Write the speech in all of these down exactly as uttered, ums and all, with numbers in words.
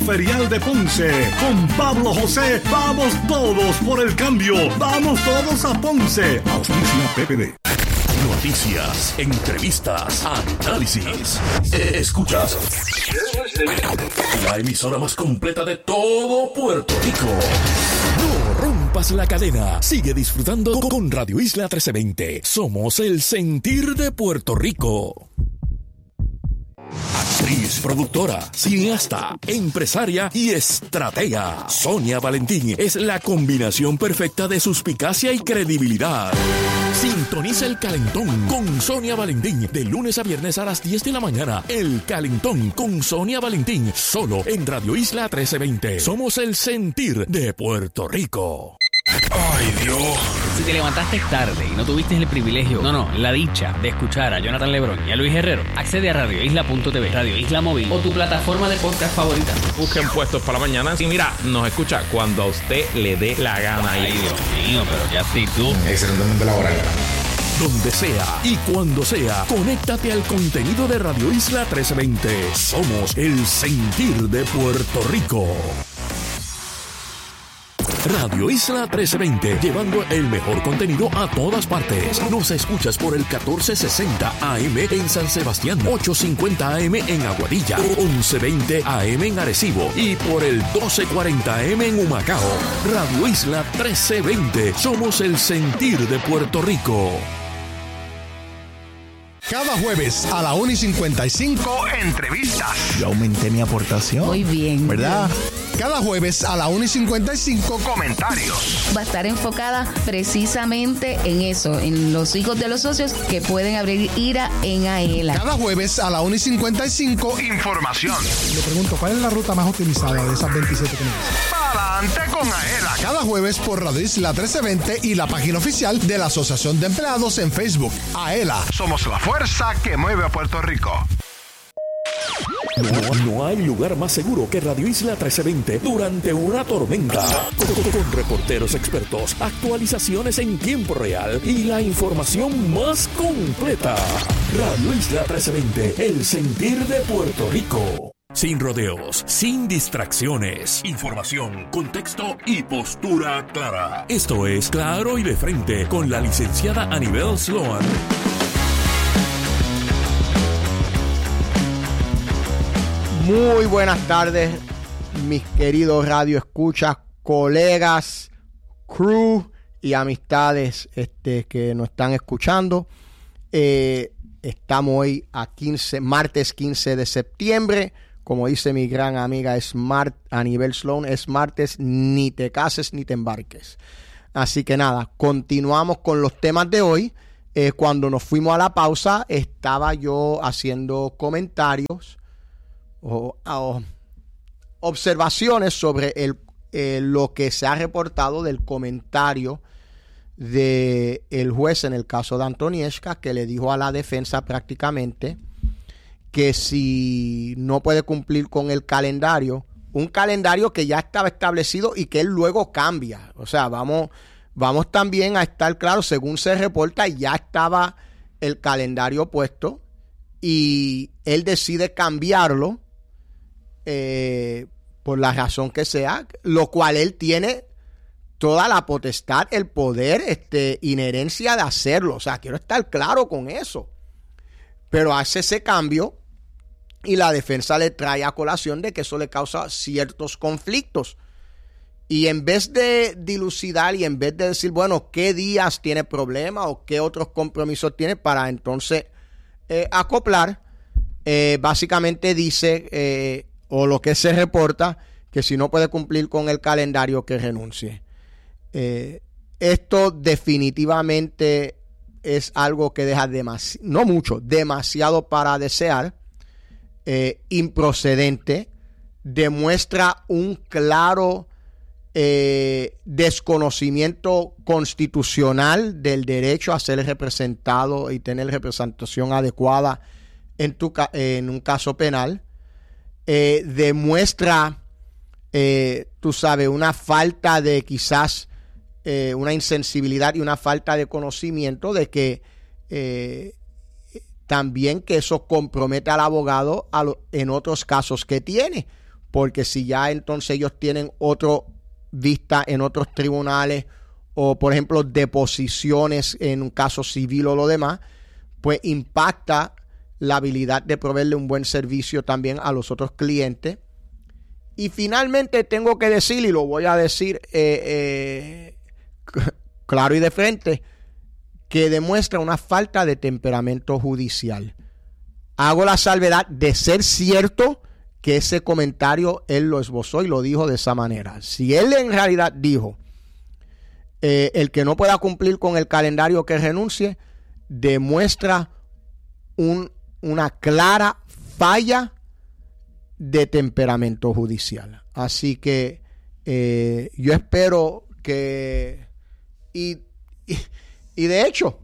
Ferial de Ponce. Con Pablo José, vamos todos por el cambio. Vamos todos a Ponce. Auspicia P P D. Noticias, entrevistas, análisis. Escuchas la emisora más completa de todo Puerto Rico. No rompas la cadena. Sigue disfrutando con Radio Isla trece veinte. Somos el sentir de Puerto Rico. Actriz, productora, cineasta, empresaria y estratega. Sonia Valentín es la combinación perfecta de suspicacia y credibilidad. Sintoniza El Calentón con Sonia Valentín de lunes a viernes a las diez de la mañana. El Calentón con Sonia Valentín, solo en Radio Isla trece veinte. Somos el sentir de Puerto Rico. ¡Ay, Dios! Si te levantaste tarde y no tuviste el privilegio, no, no, la dicha de escuchar a Jonathan Lebrón y a Luis Herrero, accede a radio isla punto t v, Radio Isla Móvil o tu plataforma de podcast favorita. Busquen puestos para la mañana y mira, nos escucha cuando a usted le dé la gana. Ay, Dios mío, pero ya sí tú. Excelentemente laboral. Donde sea y cuando sea, conéctate al contenido de Radio Isla trece veinte. Somos el sentir de Puerto Rico. Radio Isla trece veinte, llevando el mejor contenido a todas partes. Nos escuchas por el catorce sesenta A M en San Sebastián, ochocientos cincuenta A M en Aguadilla, once veinte A M en Arecibo y por el doce cuarenta A M en Humacao. Radio Isla trece veinte, somos el sentir de Puerto Rico. Cada jueves a la una y cincuenta y cinco, entrevistas. Yo aumenté mi aportación. Muy bien. ¿Verdad? Cada jueves a la una y cincuenta y cinco, comentarios. Va a estar enfocada precisamente en eso, en los hijos de los socios que pueden abrir ira en AELA. Cada jueves a la una y cincuenta y cinco, información. Le pregunto, ¿cuál es la ruta más optimizada de esas veintisiete que me dicen? Para adelante con AELA. Cada jueves por Radio Isla trece veinte y la página oficial de la Asociación de Empleados en Facebook. AELA, somos la fuerza que mueve a Puerto Rico. No, no hay lugar más seguro que Radio Isla trece veinte durante una tormenta. Con, con, con reporteros expertos, actualizaciones en tiempo real y la información más completa. Radio Isla trece veinte, el sentir de Puerto Rico. Sin rodeos, sin distracciones. Información, contexto y postura clara. Esto es Claro y de Frente con la licenciada Anibel Sloan. Muy buenas tardes, mis queridos radioescuchas, colegas, crew y amistades este, que nos están escuchando. Eh, estamos hoy a quince, martes quince de septiembre. Como dice mi gran amiga Smart, Anibel Sloan, es martes, ni te cases ni te embarques. Así que nada, continuamos con los temas de hoy. Eh, cuando nos fuimos a la pausa, estaba yo haciendo comentarios o, o observaciones sobre el, eh, lo que se ha reportado del comentario de el juez en el caso de Antonieshka, que le dijo a la defensa prácticamente que si no puede cumplir con el calendario, un calendario que ya estaba establecido y que él luego cambia. O sea, vamos, vamos también a estar claros, según se reporta, ya estaba el calendario puesto y él decide cambiarlo eh, por la razón que sea, lo cual él tiene toda la potestad, el poder, este, inherencia de hacerlo. O sea, quiero estar claro con eso. Pero hace ese cambio y la defensa le trae a colación de que eso le causa ciertos conflictos. Y en vez de dilucidar y en vez de decir, bueno, qué días tiene problema o qué otros compromisos tiene para entonces eh, acoplar, eh, básicamente dice, eh, o lo que se reporta, que si no puede cumplir con el calendario, que renuncie. Eh, esto definitivamente es algo que deja demasiado, no mucho, demasiado para desear, eh, improcedente, demuestra un claro eh, desconocimiento constitucional del derecho a ser representado y tener representación adecuada en, tu, en un caso penal, eh, demuestra, eh, tú sabes, una falta de quizás eh, una insensibilidad y una falta de conocimiento de que eh, también que eso compromete al abogado a lo, en otros casos que tiene, porque si ya entonces ellos tienen otra vista en otros tribunales o, por ejemplo, deposiciones en un caso civil o lo demás, pues impacta la habilidad de proveerle un buen servicio también a los otros clientes. Y finalmente tengo que decir, y lo voy a decir eh, eh, claro y de frente, que demuestra una falta de temperamento judicial. Hago la salvedad de ser cierto que ese comentario él lo esbozó y lo dijo de esa manera. Si él en realidad dijo eh, el que no pueda cumplir con el calendario que renuncie, demuestra un, una clara falla de temperamento judicial. Así que eh, yo espero que y, y, y de hecho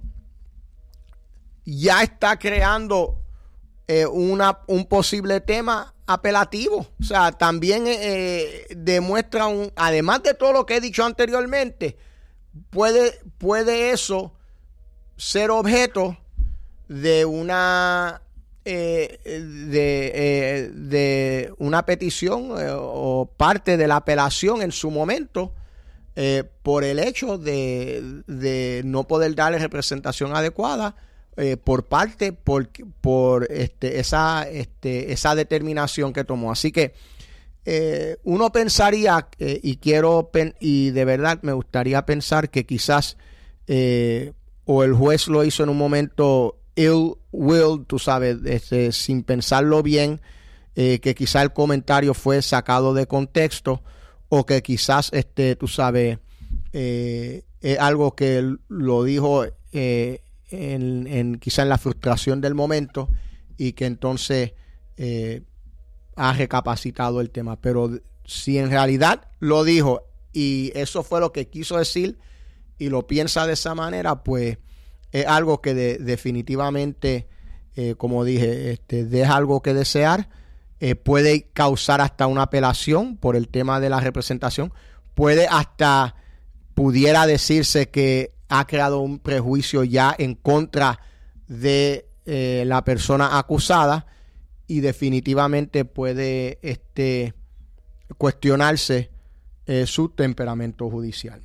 ya está creando eh, una, un posible tema apelativo. O sea, también eh, demuestra un, además de todo lo que he dicho anteriormente, puede, puede eso ser objeto de una eh, de, eh, de una petición eh, o parte de la apelación en su momento eh, por el hecho de, de no poder darle representación adecuada eh, por parte por, por este, esa, este, esa determinación que tomó. Así que eh, uno pensaría eh, y quiero pen, y de verdad me gustaría pensar que quizás eh, o el juez lo hizo en un momento ill will, tú sabes, este, sin pensarlo bien, eh, que quizás el comentario fue sacado de contexto, o que quizás, este, tú sabes, eh, es algo que él lo dijo eh, en, en quizás en la frustración del momento y que entonces eh, ha recapacitado el tema. Pero si en realidad lo dijo y eso fue lo que quiso decir y lo piensa de esa manera, pues es algo que de, definitivamente, eh, como dije, este, deja algo que desear. Eh, puede causar hasta una apelación por el tema de la representación. Puede hasta, pudiera decirse que ha creado un prejuicio ya en contra de eh, la persona acusada y definitivamente puede este, cuestionarse eh, su temperamento judicial.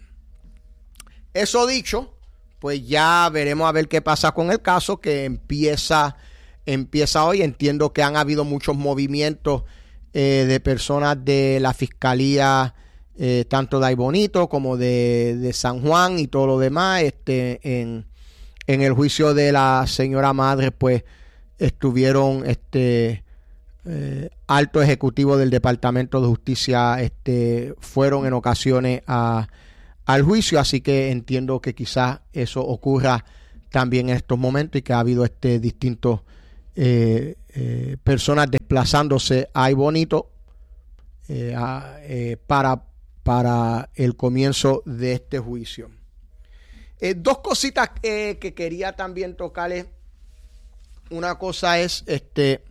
Eso dicho, pues ya veremos a ver qué pasa con el caso que empieza, empieza hoy. Entiendo que han habido muchos movimientos eh, de personas de la Fiscalía, eh, tanto de Aybonito como de, de San Juan y todo lo demás. Este, en, en el juicio de la señora madre, pues estuvieron este, eh, altos ejecutivos del Departamento de Justicia, este, fueron en ocasiones a al juicio, así que entiendo que quizás eso ocurra también en estos momentos y que ha habido este distintos eh, eh, personas desplazándose a Aybonito eh, a, eh, para, para el comienzo de este juicio. Eh, dos cositas eh, que quería también tocarles. Una cosa es, este,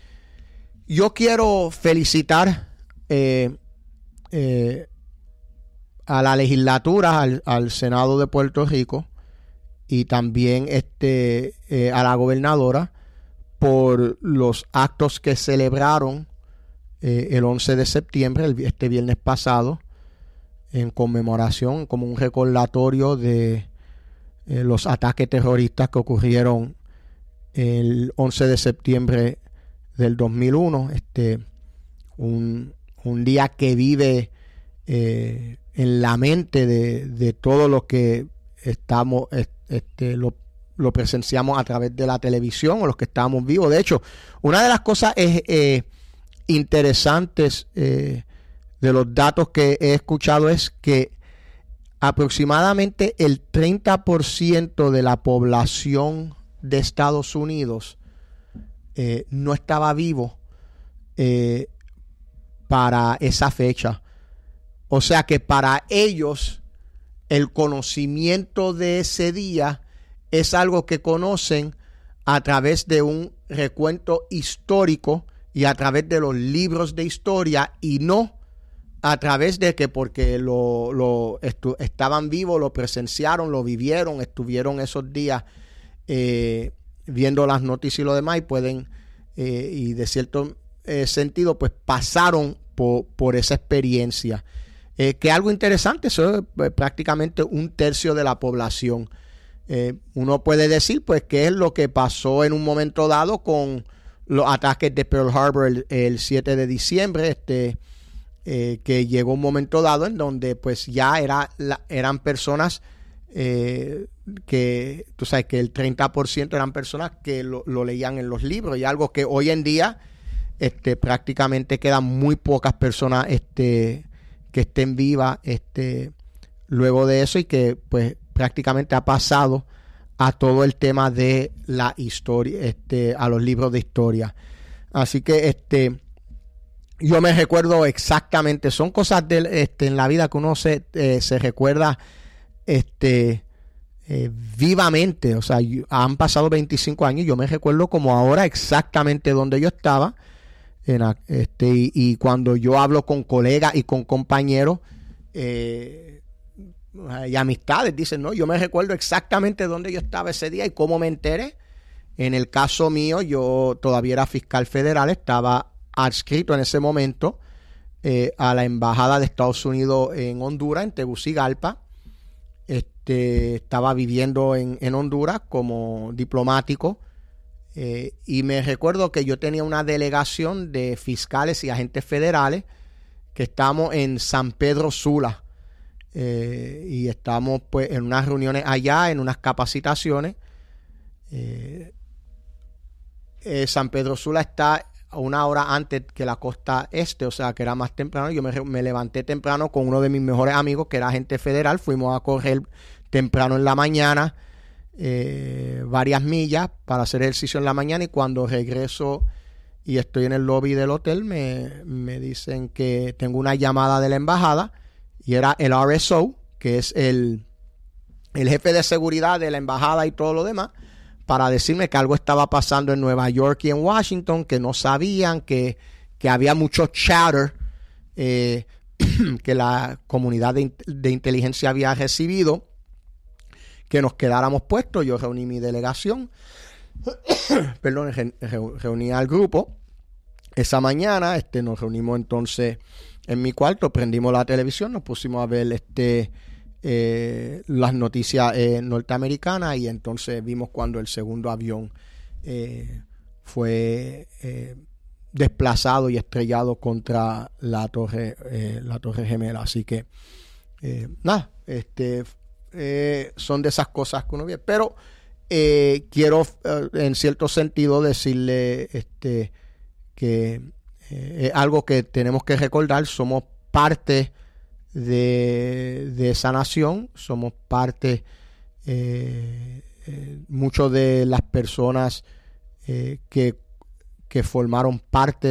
yo quiero felicitar eh, eh, a la legislatura, al, al Senado de Puerto Rico y también este, eh, a la gobernadora por los actos que celebraron eh, el once de septiembre, el, este viernes pasado, en conmemoración, como un recordatorio de eh, los ataques terroristas que ocurrieron el once de septiembre del dos mil uno, este, un, un día que vive eh, en la mente de, de todo lo que estamos, este, lo, lo presenciamos a través de la televisión o los que estamos vivos. De hecho, una de las cosas es, eh, interesantes eh, de los datos que he escuchado es que aproximadamente el treinta por ciento de la población de Estados Unidos eh, no estaba vivo eh, para esa fecha. O sea que para ellos el conocimiento de ese día es algo que conocen a través de un recuento histórico y a través de los libros de historia y no a través de que porque lo, lo estu- estaban vivos, lo presenciaron, lo vivieron, estuvieron esos días eh, viendo las noticias y lo demás y pueden, eh, y de cierto eh, sentido, pues pasaron por, por esa experiencia. Eh, que algo interesante, eso es eh, prácticamente un tercio de la población. Eh, uno puede decir, pues, qué es lo que pasó en un momento dado con los ataques de Pearl Harbor el, el siete de diciembre, este, eh, que llegó un momento dado en donde, pues, ya era la, eran personas eh, que, tú sabes, que el treinta por ciento eran personas que lo, lo leían en los libros, y algo que hoy en día este, prácticamente quedan muy pocas personas este, que estén vivas este, luego de eso, y que pues prácticamente ha pasado a todo el tema de la historia, este, a los libros de historia. Así que este, yo me recuerdo exactamente, son cosas de, este, en la vida que uno se, eh, se recuerda este, eh, vivamente. O sea, yo, han pasado veinticinco años, yo me recuerdo como ahora exactamente donde yo estaba. En, este, y, y cuando yo hablo con colegas y con compañeros eh, y amistades, dicen, no, yo me recuerdo exactamente dónde yo estaba ese día y cómo me enteré. En el caso mío, yo todavía era fiscal federal, estaba adscrito en ese momento eh, a la embajada de Estados Unidos en Honduras, en Tegucigalpa. Este, estaba viviendo en, en Honduras como diplomático. Eh, y me recuerdo que yo tenía una delegación de fiscales y agentes federales que estamos en San Pedro Sula eh, y estamos pues en unas reuniones allá, en unas capacitaciones. Eh, eh, San Pedro Sula está a una hora antes que la costa este, o sea que era más temprano. Yo me, me levanté temprano con uno de mis mejores amigos que era agente federal, fuimos a correr temprano en la mañana. Eh, varias millas para hacer ejercicio en la mañana, y cuando regreso y estoy en el lobby del hotel me, me dicen que tengo una llamada de la embajada, y era el R S O, que es el, el jefe de seguridad de la embajada y todo lo demás, para decirme que algo estaba pasando en Nueva York y en Washington, que no sabían, que, que había mucho chatter eh, que la comunidad de, de inteligencia había recibido, que nos quedáramos puestos. Yo reuní mi delegación, perdón, re, re, reuní al grupo esa mañana. Este, nos reunimos entonces en mi cuarto, prendimos la televisión, nos pusimos a ver este, eh, las noticias eh, norteamericanas, y entonces vimos cuando el segundo avión eh, fue eh, desplazado y estrellado contra la torre, eh, la torre gemela. Así que eh, nada, este Eh, son de esas cosas que uno ve, pero eh, quiero eh, en cierto sentido decirle este, que eh, es algo que tenemos que recordar. Somos parte de, de esa nación, somos parte eh, eh, muchas de las personas eh, que, que formaron parte